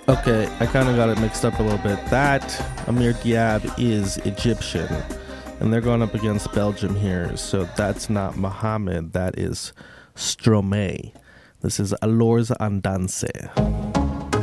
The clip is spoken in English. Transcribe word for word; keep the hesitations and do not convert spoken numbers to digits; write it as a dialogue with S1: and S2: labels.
S1: Okay, I kind of got it mixed up a little bit. That Amir Diab is Egyptian, and they're going up against Belgium here. So that's not Mohammed. That is Stromae. This is Alors Andanse.